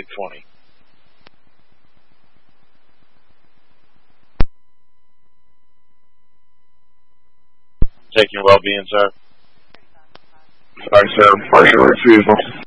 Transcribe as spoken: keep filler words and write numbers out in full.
eight twenty. Taking well-being, sir. Sorry, sir. Partial refusal.